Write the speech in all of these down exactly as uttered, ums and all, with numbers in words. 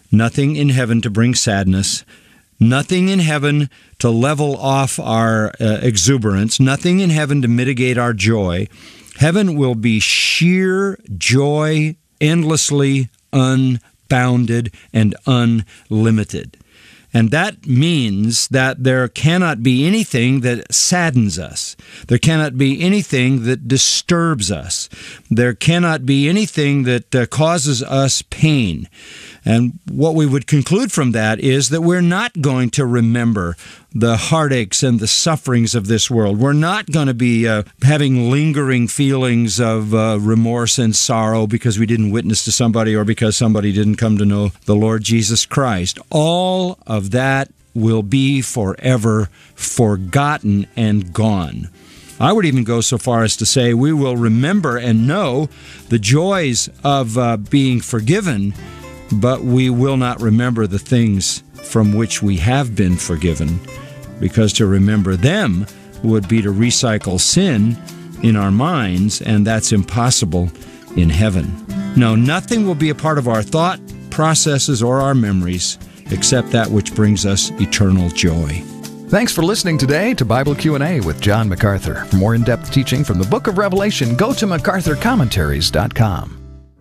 nothing in heaven to bring sadness, nothing in heaven to level off our uh, exuberance, nothing in heaven to mitigate our joy. Heaven will be sheer joy, endlessly unbounded and unlimited. And that means that there cannot be anything that saddens us. There cannot be anything that disturbs us. There cannot be anything that uh, causes us pain. And what we would conclude from that is that we're not going to remember the heartaches and the sufferings of this world. We're not going to be uh, having lingering feelings of uh, remorse and sorrow because we didn't witness to somebody or because somebody didn't come to know the Lord Jesus Christ. All of that will be forever forgotten and gone. I would even go so far as to say we will remember and know the joys of uh, being forgiven, but we will not remember the things from which we have been forgiven, because to remember them would be to recycle sin in our minds, and that's impossible in heaven. No, nothing will be a part of our thought processes or our memories except that which brings us eternal joy. Thanks for listening today to Bible Q and A with John MacArthur. For more in-depth teaching from the Book of Revelation, go to macarthur commentaries dot com.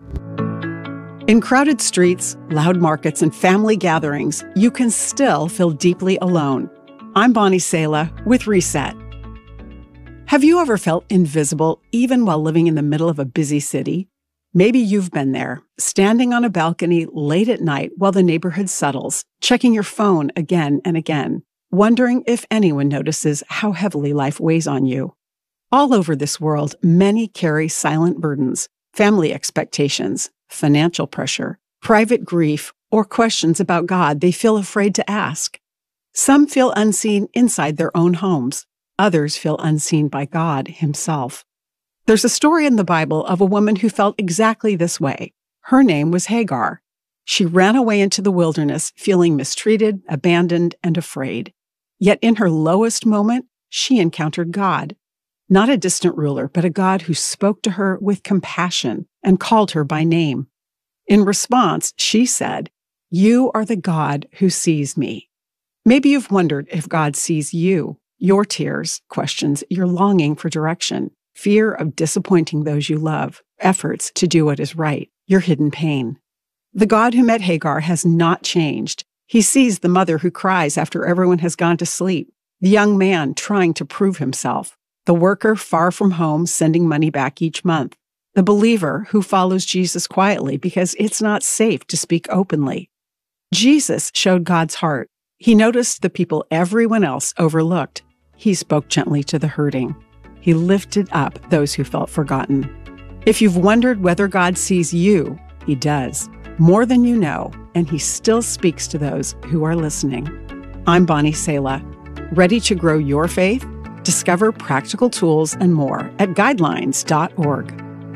In crowded streets, loud markets, and family gatherings, you can still feel deeply alone. I'm Bonnie Sala with Reset. Have you ever felt invisible even while living in the middle of a busy city? Maybe you've been there, standing on a balcony late at night while the neighborhood settles, checking your phone again and again, wondering if anyone notices how heavily life weighs on you. All over this world, many carry silent burdens, family expectations, financial pressure, private grief, or questions about God they feel afraid to ask. Some feel unseen inside their own homes. Others feel unseen by God Himself. There's a story in the Bible of a woman who felt exactly this way. Her name was Hagar. She ran away into the wilderness, feeling mistreated, abandoned, and afraid. Yet in her lowest moment, she encountered God. Not a distant ruler, but a God who spoke to her with compassion and called her by name. In response, she said, "You are the God who sees me." Maybe you've wondered if God sees you, your tears, questions, your longing for direction, fear of disappointing those you love, efforts to do what is right, your hidden pain. The God who met Hagar has not changed. He sees the mother who cries after everyone has gone to sleep, the young man trying to prove himself, the worker far from home sending money back each month, the believer who follows Jesus quietly because it's not safe to speak openly. Jesus showed God's heart. He noticed the people everyone else overlooked. He spoke gently to the hurting. He lifted up those who felt forgotten. If you've wondered whether God sees you, He does, more than you know, and He still speaks to those who are listening. I'm Bonnie Sala. Ready to grow your faith? Discover practical tools and more at guidelines dot org.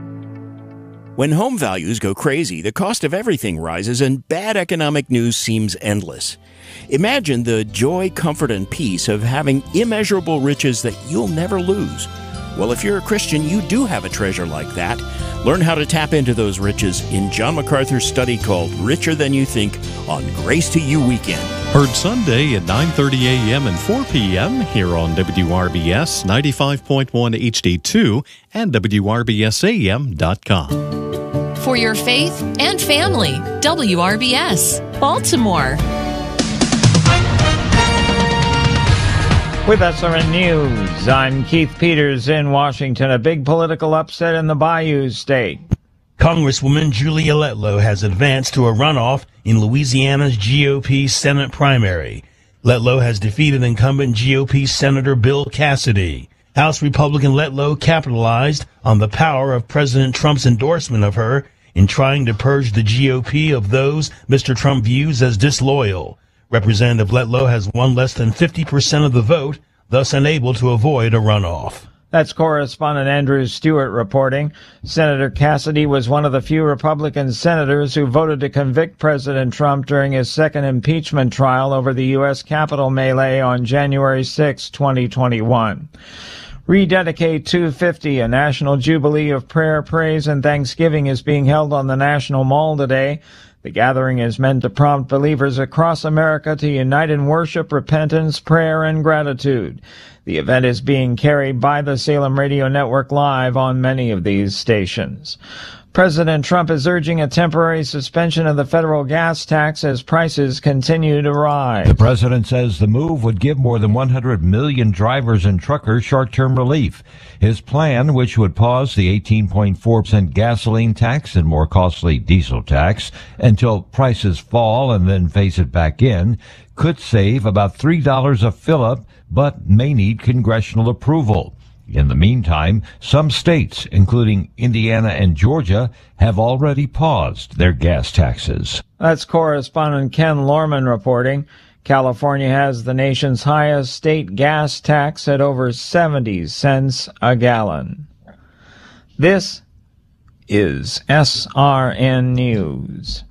When home values go crazy, the cost of everything rises and bad economic news seems endless. Imagine the joy, comfort, and peace of having immeasurable riches that you'll never lose. Well, if you're a Christian, you do have a treasure like that. Learn how to tap into those riches in John MacArthur's study called Richer Than You Think on Grace to You Weekend. Heard Sunday at nine thirty a.m. and four p.m. here on W R B S ninety-five point one H D two and W R B S A M dot com. For your faith and family, W R B S, Baltimore. With S R N News, I'm Keith Peters in Washington. A big political upset in the Bayou State. Congresswoman Julia Letlow has advanced to a runoff in Louisiana's G O P Senate primary. Letlow has defeated incumbent G O P Senator Bill Cassidy. House Republican Letlow capitalized on the power of President Trump's endorsement of her in trying to purge the G O P of those Mister Trump views as disloyal. Representative Letlow has won less than fifty percent of the vote, thus unable to avoid a runoff. That's correspondent Andrew Stewart reporting. Senator Cassidy was one of the few Republican senators who voted to convict President Trump during his second impeachment trial over the U S Capitol melee on January sixth, twenty twenty-one. Rededicate two fifty, a national jubilee of prayer, praise, and thanksgiving is being held on the National Mall today. The gathering is meant to prompt believers across America to unite in worship, repentance, prayer, and gratitude. The event is being carried by the Salem Radio Network live on many of these stations. President Trump is urging a temporary suspension of the federal gas tax as prices continue to rise. The president says the move would give more than one hundred million drivers and truckers short-term relief. His plan, which would pause the eighteen point four percent gasoline tax and more costly diesel tax until prices fall and then phase it back in, could save about three dollars a fill-up, but may need congressional approval. In the meantime, some states, including Indiana and Georgia, have already paused their gas taxes. That's correspondent Ken Lorman reporting. California has the nation's highest state gas tax at over seventy cents a gallon. This is S R N News.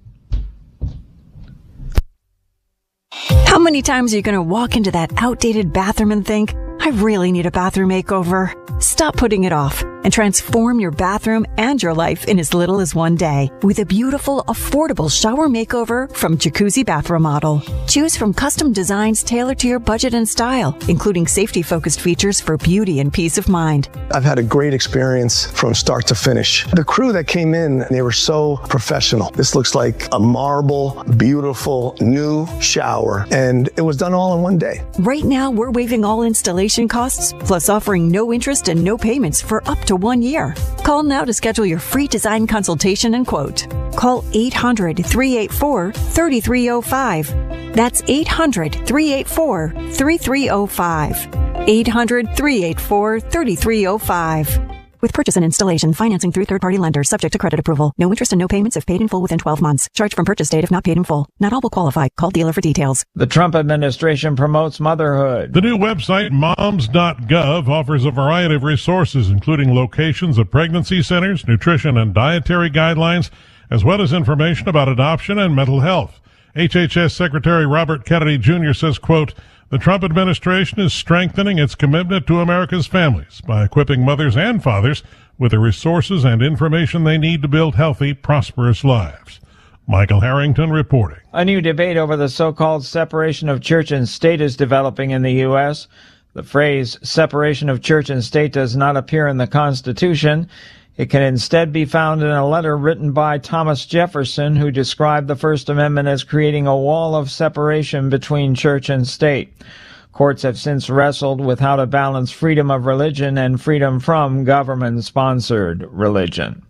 How many times are you going to walk into that outdated bathroom and think, I really need a bathroom makeover? Stop putting it off and transform your bathroom and your life in as little as one day with a beautiful, affordable shower makeover from Jacuzzi Bath Remodel. Choose from custom designs tailored to your budget and style, including safety-focused features for beauty and peace of mind. I've had a great experience from start to finish. The crew that came in, they were so professional. This looks like a marble, beautiful, new shower, and it was done all in one day. Right now, we're waiving all installation costs, plus offering no interest and no payments for up to one year. Call now to schedule your free design consultation and quote. Call eight hundred, three eight four, three three zero five. That's eight hundred, three eight four, three three zero five. eight hundred, three eight four, three three zero five. With purchase and installation, financing through third-party lenders, subject to credit approval. No interest and no payments if paid in full within twelve months. Charge from purchase date if not paid in full. Not all will qualify. Call dealer for details. The Trump administration promotes motherhood. The new website, moms dot gov, offers a variety of resources, including locations of pregnancy centers, nutrition and dietary guidelines, as well as information about adoption and mental health. H H S Secretary Robert Kennedy Junior says, quote, the Trump administration is strengthening its commitment to America's families by equipping mothers and fathers with the resources and information they need to build healthy, prosperous lives. Michael Harrington reporting. A new debate over the so-called separation of church and state is developing in the U S. The phrase separation of church and state does not appear in the Constitution. It can instead be found in a letter written by Thomas Jefferson, who described the First Amendment as creating a wall of separation between church and state. Courts have since wrestled with how to balance freedom of religion and freedom from government-sponsored religion.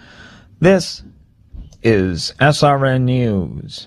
This is S R N News.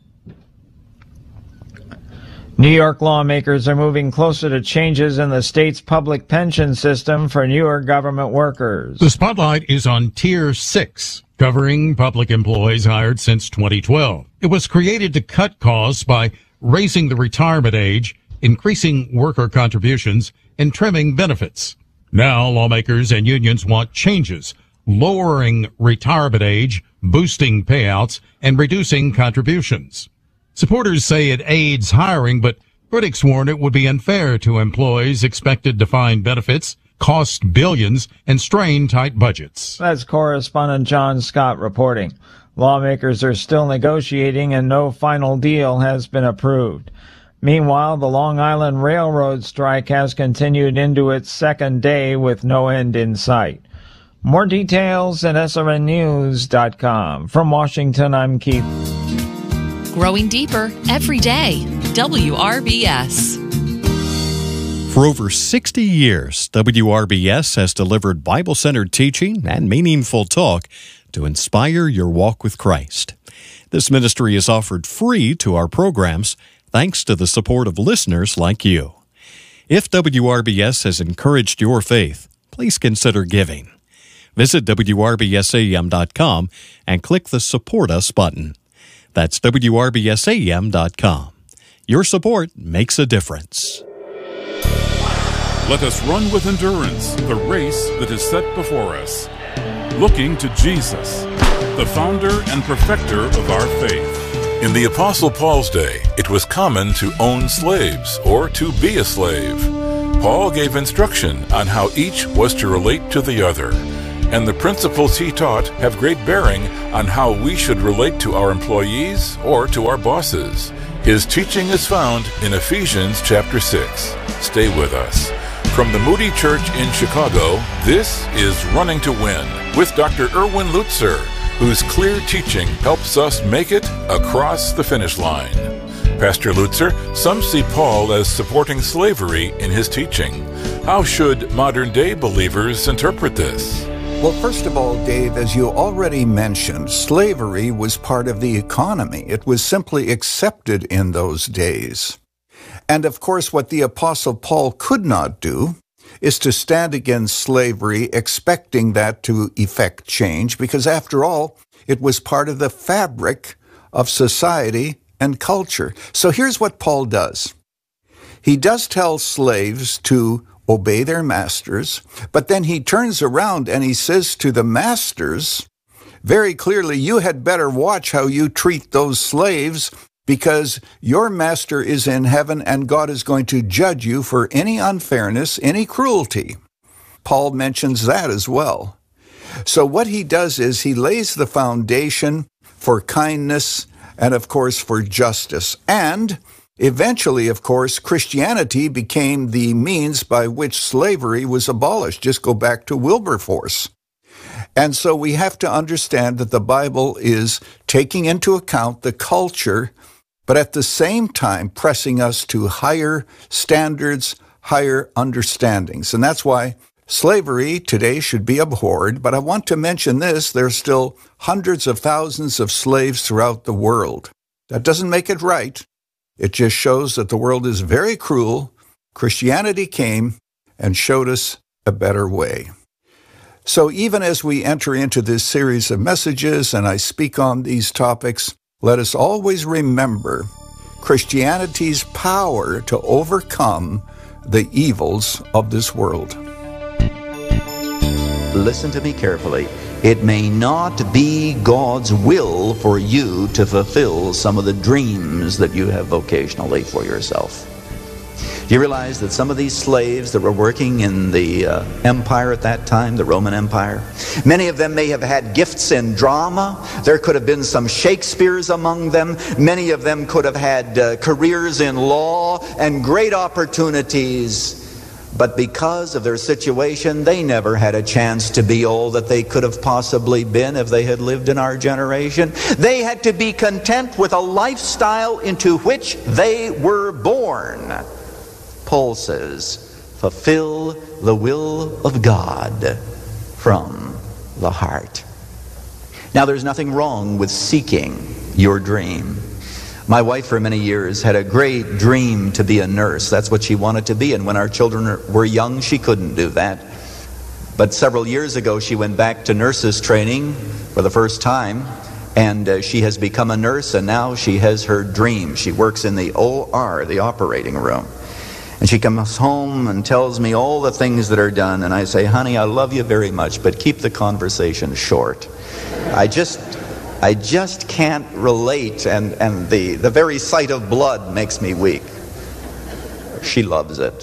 New York lawmakers are moving closer to changes in the state's public pension system for newer government workers. The spotlight is on Tier six, covering public employees hired since twenty twelve. It was created to cut costs by raising the retirement age, increasing worker contributions, and trimming benefits. Now, lawmakers and unions want changes, lowering retirement age, boosting payouts, and reducing contributions. Supporters say it aids hiring, but critics warn it would be unfair to employees expected to find benefits, cost billions, and strain tight budgets. That's correspondent John Scott reporting. Lawmakers are still negotiating and no final deal has been approved. Meanwhile, the Long Island Railroad strike has continued into its second day with no end in sight. More details at S R N news dot com. From Washington, I'm Keith. Growing deeper every day. W R B S. For over sixty years, W R B S has delivered Bible-centered teaching and meaningful talk to inspire your walk with Christ. This ministry is offered free to our programs thanks to the support of listeners like you. If W R B S has encouraged your faith, please consider giving. Visit W R B S A M dot com and click the Support Us button. That's W R B S A M dot com. Your support makes a difference. Let us run with endurance the race that is set before us, looking to Jesus, the founder and perfecter of our faith. In the Apostle Paul's day, it was common to own slaves or to be a slave. Paul gave instruction on how each was to relate to the other. and the principles he taught have great bearing on how we should relate to our employees or to our bosses. His teaching is found in Ephesians chapter six. Stay with us. From the Moody Church in Chicago, this is Running to Win with Doctor Erwin Lutzer, whose clear teaching helps us make it across the finish line. Pastor Lutzer, some see Paul as supporting slavery in his teaching. How should modern-day believers interpret this? Well, first of all, Dave, as you already mentioned, slavery was part of the economy. It was simply accepted in those days. And of course, what the Apostle Paul could not do is to stand against slavery expecting that to effect change, because after all, it was part of the fabric of society and culture. So here's what Paul does. He does tell slaves to obey their masters, but then he turns around and he says to the masters, very clearly, you had better watch how you treat those slaves, because your master is in heaven and God is going to judge you for any unfairness, any cruelty. Paul mentions that as well. So what he does is he lays the foundation for kindness and, of course, for justice. And eventually, of course, Christianity became the means by which slavery was abolished. Just go back to Wilberforce. And so we have to understand that the Bible is taking into account the culture, but at the same time pressing us to higher standards, higher understandings. And that's why slavery today should be abhorred. But I want to mention this, there's still hundreds of thousands of slaves throughout the world. That doesn't make it right. It just shows that the world is very cruel. Christianity came and showed us a better way. So even as we enter into this series of messages and I speak on these topics, let us always remember Christianity's power to overcome the evils of this world. Listen to me carefully. It may not be God's will for you to fulfill some of the dreams that you have vocationally for yourself. Do you realize that some of these slaves that were working in the uh, empire at that time, the Roman Empire, many of them may have had gifts in drama. There could have been some Shakespeares among them. Many of them could have had uh, careers in law and great opportunities. But because of their situation, they never had a chance to be all that they could have possibly been if they had lived in our generation. They had to be content with a lifestyle into which they were born. Paul says, fulfill the will of God from the heart. Now, there's nothing wrong with seeking your dream. My wife for many years had a great dream to be a nurse. That's what she wanted to be. And when our children were young, she couldn't do that. But several years ago, she went back to nurses training for the first time. And uh, she has become a nurse, and now she has her dream. She works in the O R, the operating room. And she comes home and tells me all the things that are done. And I say, honey, I love you very much, but keep the conversation short. I just... I just can't relate, and, and the, the very sight of blood makes me weak. She loves it.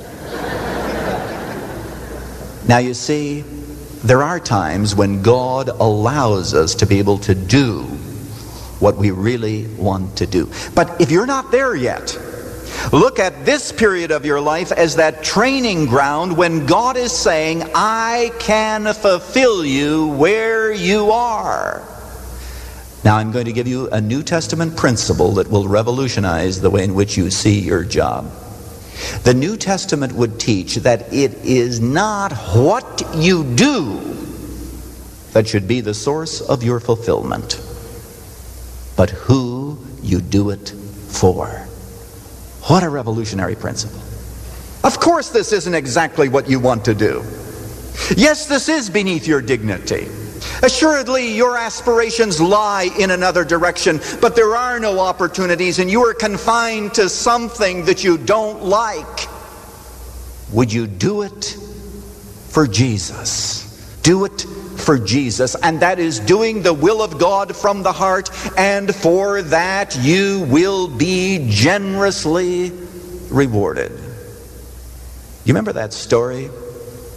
Now you see, there are times when God allows us to be able to do what we really want to do. But if you're not there yet, look at this period of your life as that training ground when God is saying, I can fulfill you where you are. Now I'm going to give you a New Testament principle that will revolutionize the way in which you see your job. The New Testament would teach that it is not what you do that should be the source of your fulfillment, but who you do it for. What a revolutionary principle. Of course this isn't exactly what you want to do. Yes, this is beneath your dignity. Assuredly, your aspirations lie in another direction, but there are no opportunities, and you are confined to something that you don't like. Would you do it for Jesus? Do it for Jesus, and that is doing the will of God from the heart, and for that you will be generously rewarded. You remember that story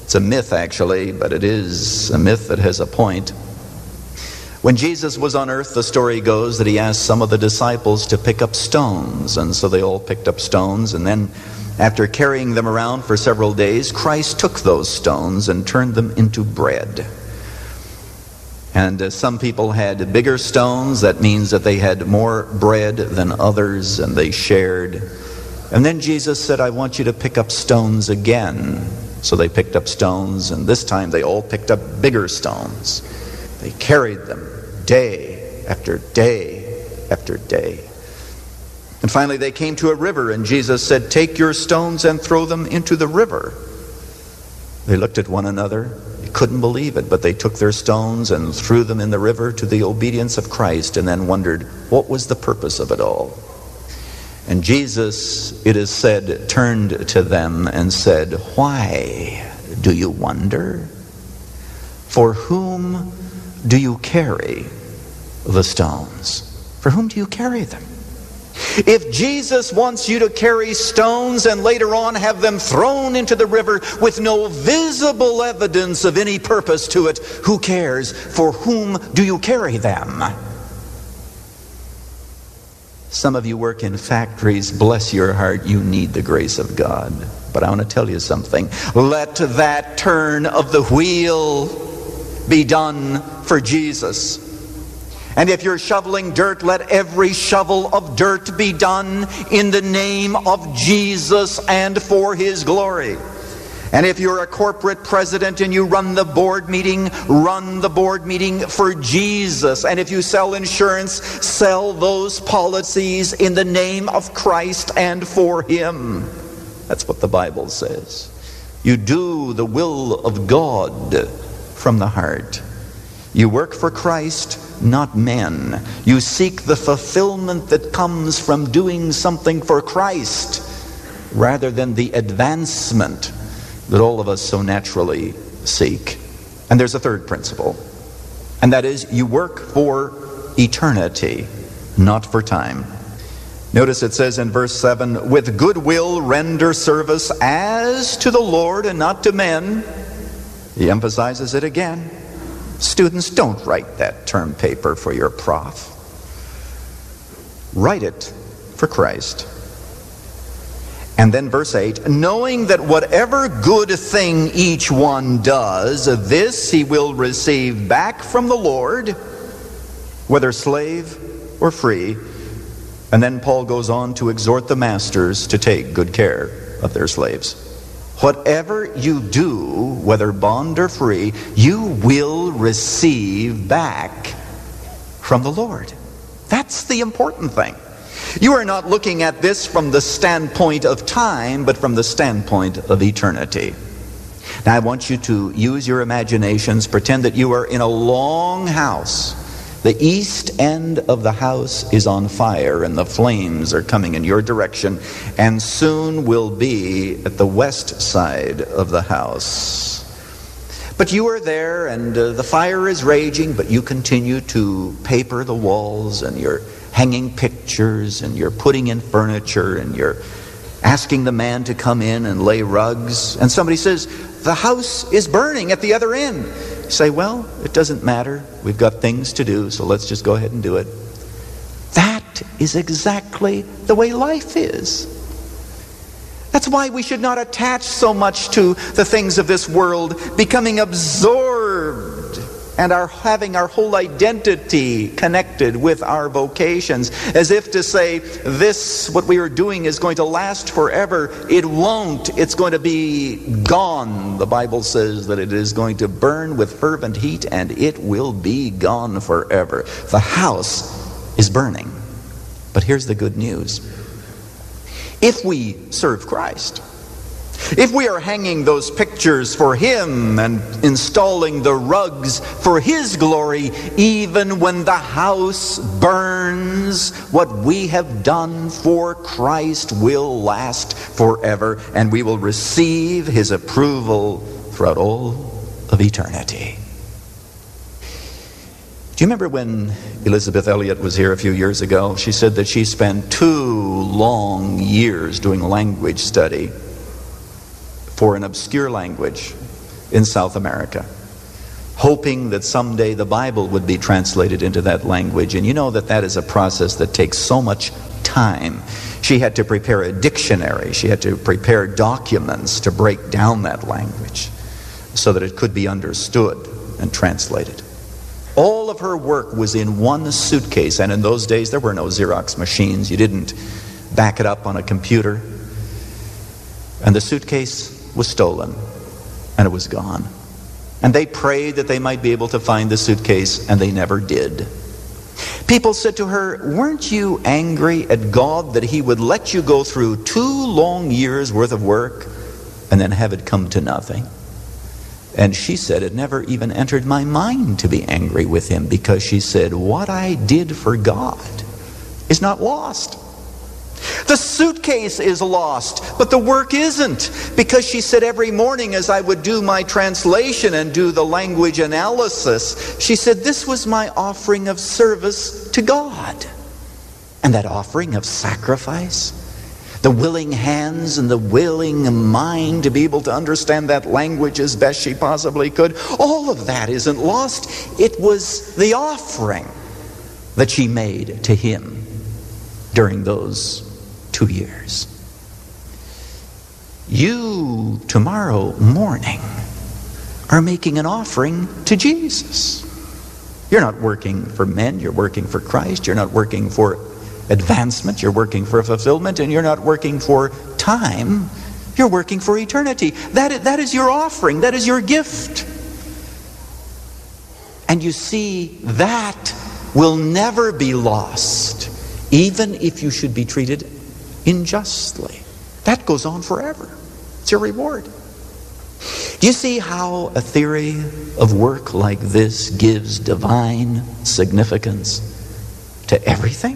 It's a myth, actually, but it is a myth that has a point. When Jesus was on earth, the story goes that he asked some of the disciples to pick up stones, and so they all picked up stones, and then after carrying them around for several days, Christ took those stones and turned them into bread. And uh, some people had bigger stones. That means that they had more bread than others, and they shared. And then Jesus said, I want you to pick up stones again. So they picked up stones, and this time they all picked up bigger stones. They carried them day after day after day. And finally they came to a river, and Jesus said, take your stones and throw them into the river. They looked at one another. They couldn't believe it, but they took their stones and threw them in the river to the obedience of Christ, and then wondered, what was the purpose of it all? And Jesus, it is said, turned to them and said, why do you wonder? For whom do you carry the stones? For whom do you carry them? If Jesus wants you to carry stones and later on have them thrown into the river with no visible evidence of any purpose to it, who cares? For whom do you carry them? Some of you work in factories. Bless your heart, you need the grace of God. But I want to tell you something. Let that turn of the wheel be done for Jesus. And if you're shoveling dirt, let every shovel of dirt be done in the name of Jesus and for His glory. And if you're a corporate president and you run the board meeting, run the board meeting for Jesus. And if you sell insurance, sell those policies in the name of Christ and for Him. That's what the Bible says. You do the will of God from the heart. You work for Christ, not men. You seek the fulfillment that comes from doing something for Christ rather than the advancement that all of us so naturally seek. And there's a third principle, and that is you work for eternity, not for time. Notice it says in verse seven, with good will render service as to the Lord and not to men. He emphasizes it again. Students, don't write that term paper for your prof. Write it for Christ. And then verse eight, knowing that whatever good thing each one does, this he will receive back from the Lord, whether slave or free. And then Paul goes on to exhort the masters to take good care of their slaves. Whatever you do, whether bond or free, you will receive back from the Lord. That's the important thing. You are not looking at this from the standpoint of time, but from the standpoint of eternity. Now I want you to use your imaginations. Pretend that you are in a long house. The east end of the house is on fire, and the flames are coming in your direction, and soon will be at the west side of the house. But you are there, and uh, the fire is raging, but you continue to paper the walls, and you're hanging pictures, and you're putting in furniture, and you're asking the man to come in and lay rugs. And somebody says, the house is burning at the other end. You say, well, it doesn't matter. We've got things to do, so let's just go ahead and do it. That is exactly the way life is. That's why we should not attach so much to the things of this world, becoming absorbed and our having our whole identity connected with our vocations, as if to say, this, what we are doing, is going to last forever. It won't. It's going to be gone. The Bible says that it is going to burn with fervent heat, and it will be gone forever. The house is burning. But here's the good news. If we serve Christ, if we are hanging those pictures for Him and installing the rugs for His glory, even when the house burns, what we have done for Christ will last forever, and we will receive His approval throughout all of eternity. Do you remember when Elizabeth Elliot was here a few years ago? She said that she spent two long years doing language study for an obscure language in South America, hoping that someday the Bible would be translated into that language. And you know that that is a process that takes so much time. She had to prepare a dictionary. She had to prepare documents to break down that language so that it could be understood and translated. All of her work was in one suitcase, and in those days there were no Xerox machines. You didn't back it up on a computer. And the suitcase was stolen, and it was gone. And they prayed that they might be able to find the suitcase, and they never did. People said to her, weren't you angry at God that He would let you go through two long years worth of work and then have it come to nothing? And she said it never even entered my mind to be angry with Him, because she said, what I did for God is not lost. The suitcase is lost, but the work isn't, because she said every morning as I would do my translation and do the language analysis, she said this was my offering of service to God. And that offering of sacrifice, the willing hands and the willing mind to be able to understand that language as best she possibly could, all of that isn't lost. It was the offering that she made to Him during those two years. You, tomorrow morning, are making an offering to Jesus. You're not working for men, you're working for Christ. You're not working for advancement, you're working for fulfillment, and you're not working for time, you're working for eternity. That is, that is your offering, that is your gift. And you see, that will never be lost, even if you should be treated unjustly. That goes on forever. It's your reward. Do you see how a theory of work like this gives divine significance to everything?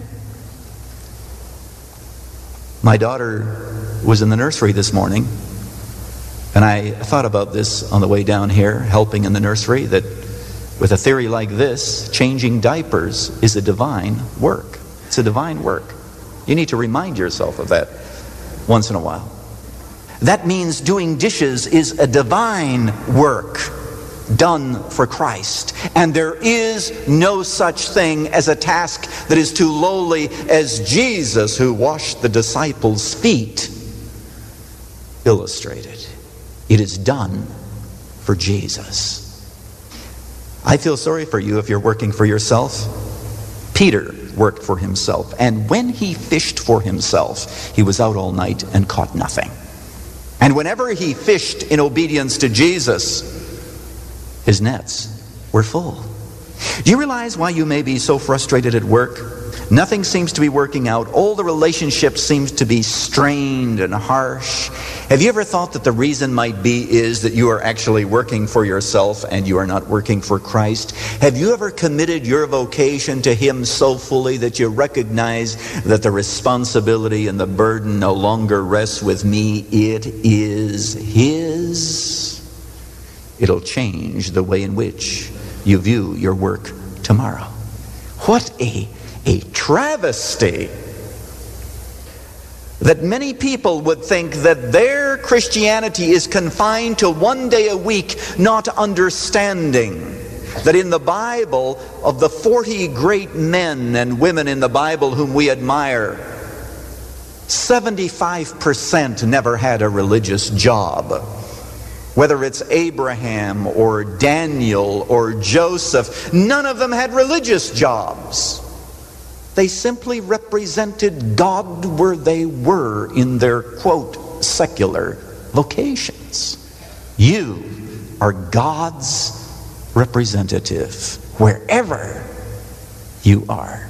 My daughter was in the nursery this morning, and I thought about this on the way down here, helping in the nursery, that with a theory like this, changing diapers is a divine work. It's a divine work. You need to remind yourself of that once in a while. That means doing dishes is a divine work done for Christ. And there is no such thing as a task that is too lowly as Jesus, who washed the disciples' feet, illustrated. It is done for Jesus. I feel sorry for you if you're working for yourself. Peter worked for himself, and when he fished for himself, he was out all night and caught nothing. And whenever he fished in obedience to Jesus, his nets were full. Do you realize why you may be so frustrated at work? Nothing seems to be working out. All the relationships seem to be strained and harsh. Have you ever thought that the reason might be is that you are actually working for yourself and you are not working for Christ? Have you ever committed your vocation to Him so fully that you recognize that the responsibility and the burden no longer rests with me? It is His. It'll change the way in which you view your work tomorrow. What a A travesty that many people would think that their Christianity is confined to one day a week, not understanding that in the Bible, of the forty great men and women in the Bible whom we admire, seventy-five percent never had a religious job. Whether it's Abraham or Daniel or Joseph, none of them had religious jobs. They simply represented God where they were in their, quote, secular vocations. You are God's representative wherever you are.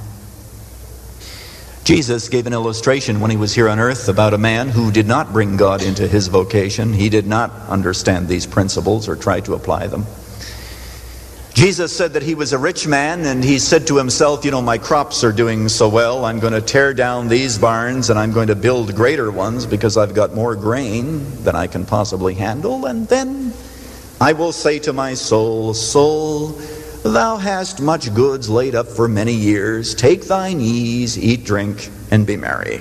Jesus gave an illustration when He was here on earth about a man who did not bring God into his vocation. He did not understand these principles or try to apply them. Jesus said that he was a rich man, and he said to himself, you know, my crops are doing so well, I'm going to tear down these barns and I'm going to build greater ones because I've got more grain than I can possibly handle. And then I will say to my soul, soul, thou hast much goods laid up for many years. Take thine ease, eat, drink, and be merry.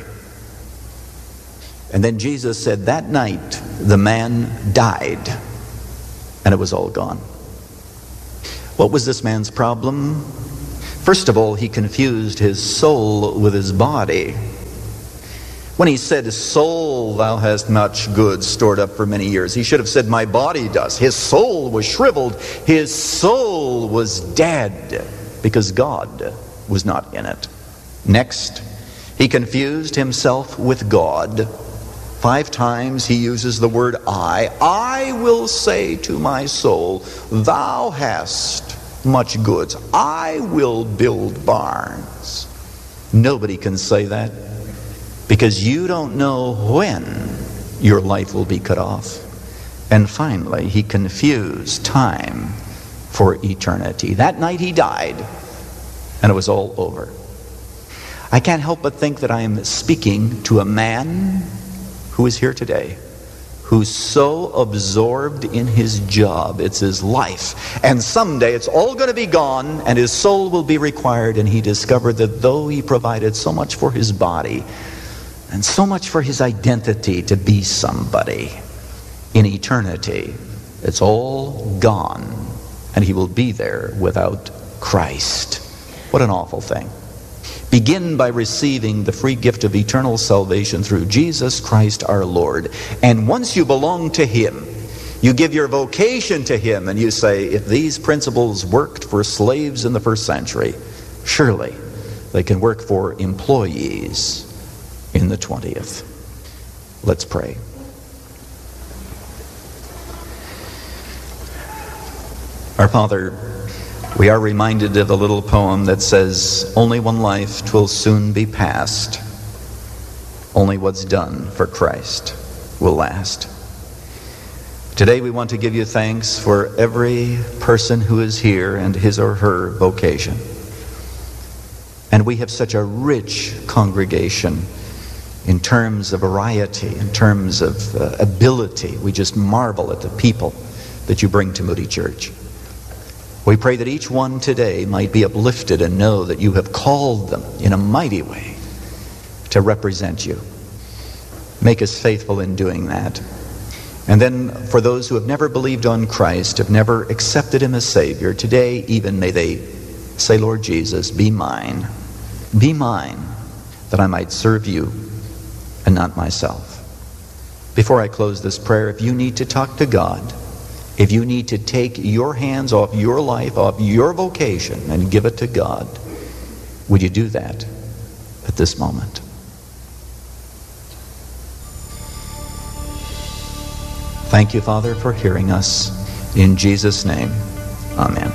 And then Jesus said that night the man died. and it was all gone. What was this man's problem? First of all, he confused his soul with his body. When he said, "Soul, thou hast much goods stored up for many years," he should have said, "My body does." His soul was shriveled. His soul was dead because God was not in it. Next, he confused himself with God. Five times he uses the word I. I will say to my soul, "Thou hast much goods. I will build barns." Nobody can say that, because you don't know when your life will be cut off. And finally, he confused time for eternity. That night he died, and it was all over. I can't help but think that I am speaking to a man who is here today, who's so absorbed in his job, it's his life, and someday it's all going to be gone and his soul will be required, and he discovered that though he provided so much for his body and so much for his identity to be somebody, in eternity it's all gone, and he will be there without Christ. What an awful thing. Begin by receiving the free gift of eternal salvation through Jesus Christ our Lord. And once you belong to Him, you give your vocation to Him, and you say, if these principles worked for slaves in the first century, surely they can work for employees in the twentieth. Let's pray. Our Father, we are reminded of a little poem that says, "Only one life, 'twill soon be past. Only what's done for Christ will last." Today we want to give you thanks for every person who is here and his or her vocation. And we have such a rich congregation in terms of variety, in terms of uh, ability. We just marvel at the people that you bring to Moody Church. We pray that each one today might be uplifted and know that you have called them in a mighty way to represent you. Make us faithful in doing that. And then for those who have never believed on Christ, have never accepted Him as Savior, today even may they say, "Lord Jesus, be mine. Be mine, that I might serve you and not myself." Before I close this prayer, if you need to talk to God, if you need to take your hands off your life, off your vocation, and give it to God, would you do that at this moment? Thank you, Father, for hearing us. In Jesus' name, amen.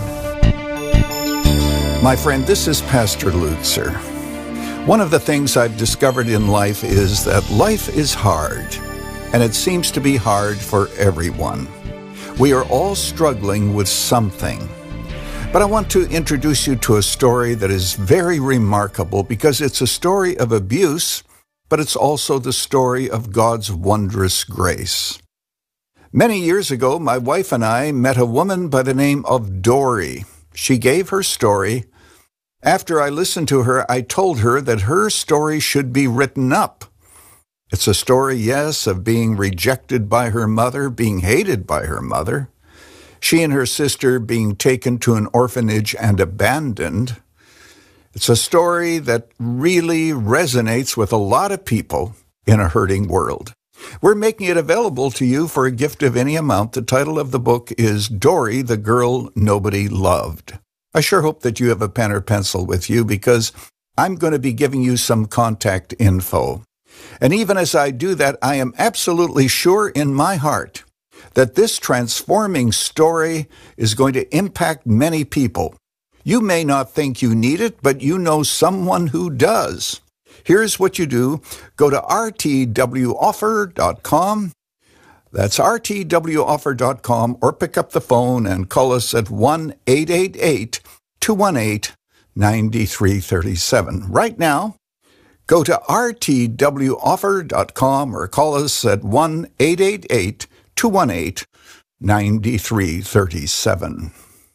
My friend, this is Pastor Lutzer. One of the things I've discovered in life is that life is hard, and it seems to be hard for everyone. We are all struggling with something. But I want to introduce you to a story that is very remarkable, because it's a story of abuse, but it's also the story of God's wondrous grace. Many years ago, my wife and I met a woman by the name of Dory. She gave her story. After I listened to her, I told her that her story should be written up. It's a story, yes, of being rejected by her mother, being hated by her mother, she and her sister being taken to an orphanage and abandoned. It's a story that really resonates with a lot of people in a hurting world. We're making it available to you for a gift of any amount. The title of the book is Dory, the Girl Nobody Loved. I sure hope that you have a pen or pencil with you, because I'm going to be giving you some contact info. And even as I do that, I am absolutely sure in my heart that this transforming story is going to impact many people. You may not think you need it, but you know someone who does. Here's what you do. Go to r t w offer dot com. That's r t w offer dot com, or pick up the phone and call us at one eight eight eight, two one eight, nine three three seven. Right now, go to r t w offer dot com or call us at one eight eight eight, two one eight, nine three three seven.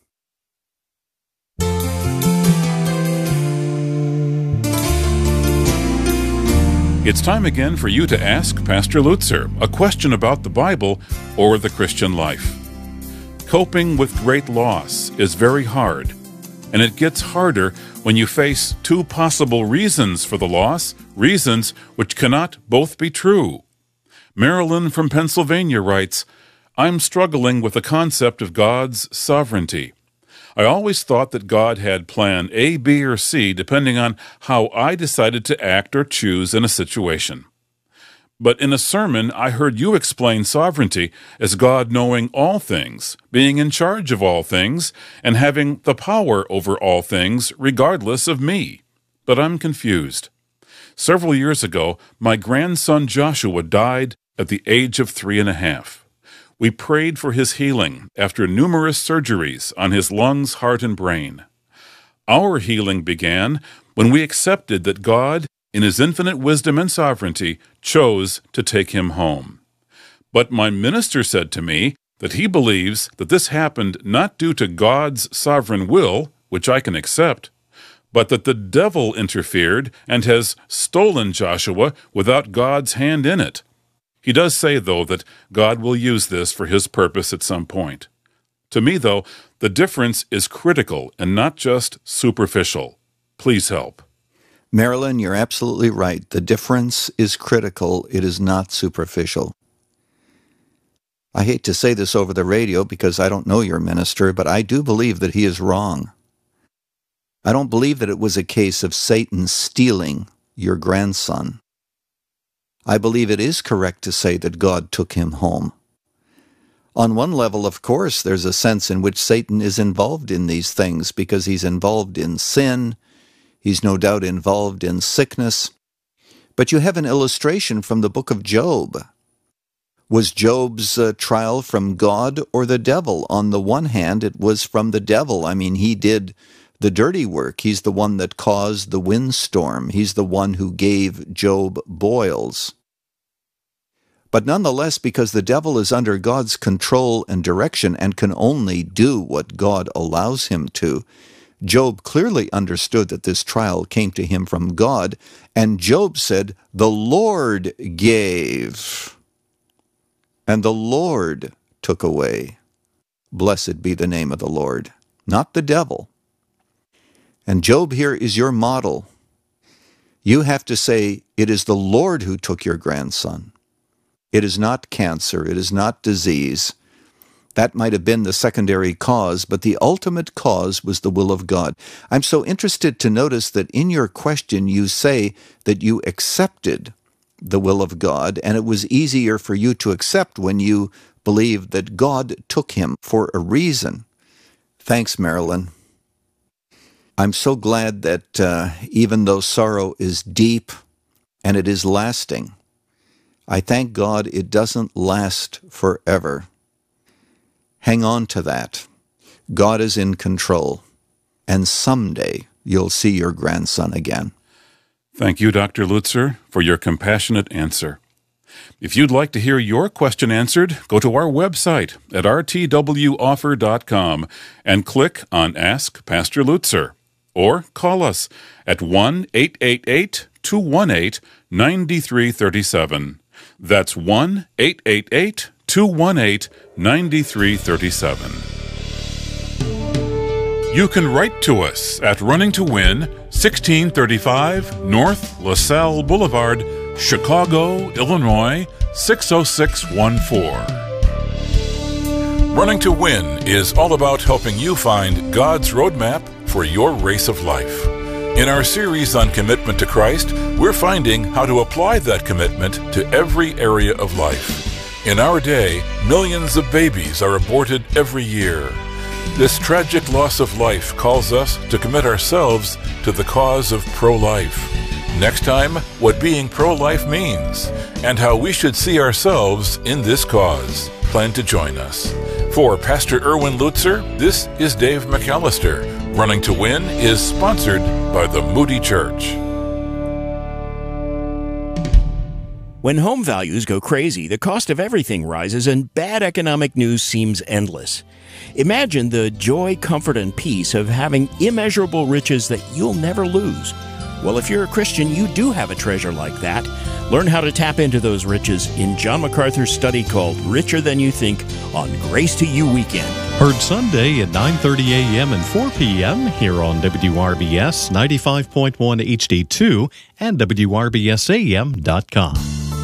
It's time again for you to ask Pastor Lutzer a question about the Bible or the Christian life. Coping with great loss is very hard, and it gets harder when you face two possible reasons for the loss, reasons which cannot both be true. Marilyn from Pennsylvania writes, I'm struggling with the concept of God's sovereignty. I always thought that God had plan A, B, or C depending on how I decided to act or choose in a situation. But in a sermon, I heard you explain sovereignty as God knowing all things, being in charge of all things, and having the power over all things regardless of me. But I'm confused. Several years ago, my grandson Joshua died at the age of three and a half. We prayed for his healing after numerous surgeries on his lungs, heart, and brain. Our healing began when we accepted that God, in his infinite wisdom and sovereignty, chose to take him home. But my minister said to me that he believes that this happened not due to God's sovereign will, which I can accept, but that the devil interfered and has stolen Joshua without God's hand in it. He does say, though, that God will use this for his purpose at some point. To me, though, the difference is critical and not just superficial. Please help. Marilyn, you're absolutely right. The difference is critical. It is not superficial. I hate to say this over the radio because I don't know your minister, but I do believe that he is wrong. I don't believe that it was a case of Satan stealing your grandson. I believe it is correct to say that God took him home. On one level, of course, there's a sense in which Satan is involved in these things because he's involved in sin. He's no doubt involved in sickness. But you have an illustration from the book of Job. Was Job's uh, trial from God or the devil? On the one hand, it was from the devil. I mean, he did the dirty work. He's the one that caused the windstorm. He's the one who gave Job boils. But nonetheless, because the devil is under God's control and direction and can only do what God allows him to, Job clearly understood that this trial came to him from God, and Job said, "The Lord gave, and the Lord took away. Blessed be the name of the Lord," not the devil. And Job here is your model. You have to say, it is the Lord who took your grandson. It is not cancer. It is not disease. That might have been the secondary cause, but the ultimate cause was the will of God. I'm so interested to notice that in your question you say that you accepted the will of God, and it was easier for you to accept when you believed that God took him for a reason. Thanks, Marilyn. I'm so glad that uh, even though sorrow is deep and it is lasting, I thank God it doesn't last forever. Hang on to that. God is in control, and someday you'll see your grandson again. Thank you, Doctor Lutzer, for your compassionate answer. If you'd like to hear your question answered, go to our website at r t w offer dot com and click on Ask Pastor Lutzer, or call us at one eight eight eight, two one eight, nine three three seven. That's one eight eight eight, two one eight, nine three three seven. You can write to us at Running to Win, sixteen thirty-five North LaSalle Boulevard, Chicago, Illinois, six oh six one four. Running to Win is all about helping you find God's roadmap for your race of life. In our series on commitment to Christ, we're finding how to apply that commitment to every area of life. In our day, millions of babies are aborted every year. This tragic loss of life calls us to commit ourselves to the cause of pro-life. Next time, what being pro-life means and how we should see ourselves in this cause. Plan to join us. For Pastor Erwin Lutzer, this is Dave McAllister. Running to Win is sponsored by the Moody Church. When home values go crazy, the cost of everything rises and bad economic news seems endless. Imagine the joy, comfort, and peace of having immeasurable riches that you'll never lose. Well, if you're a Christian, you do have a treasure like that. Learn how to tap into those riches in John MacArthur's study called Richer Than You Think on Grace to You Weekend. Heard Sunday at nine thirty a.m. and four p.m. here on W R B S ninety-five point one H D two and W R B S A M dot com.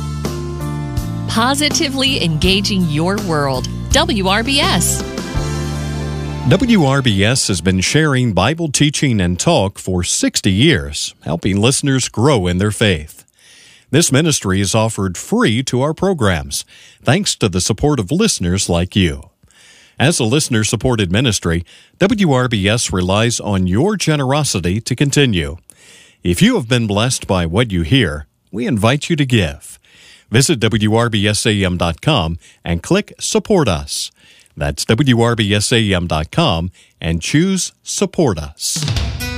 Positively engaging your world. W R B S. W R B S has been sharing Bible teaching and talk for sixty years, helping listeners grow in their faith. This ministry is offered free to our programs, thanks to the support of listeners like you. As a listener-supported ministry, W R B S relies on your generosity to continue. If you have been blessed by what you hear, we invite you to give. Visit W R B S A M dot com and click Support Us. That's W R B S A M dot com and choose Support Us.